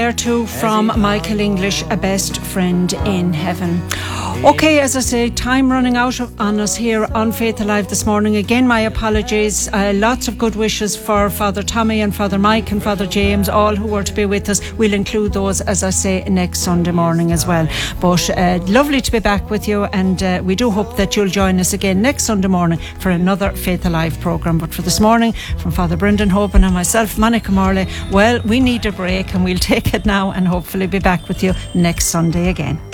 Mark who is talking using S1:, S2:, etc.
S1: There too from Michael English, A Best Friend in Heaven. Okay, as I say, time running out on us here on Faith Alive this morning. Again, my apologies. Lots of good wishes for Father Tommy and Father Mike and Father James, all who were to be with us. We'll include those, as I say, next Sunday morning as well. But lovely to be back with you, and we do hope that you'll join us again next Sunday morning for another Faith Alive programme. But for this morning, from Father Brendan Hoban and myself, Monica Morley, well, we need a break and we'll take it now and hopefully be back with you next Sunday again.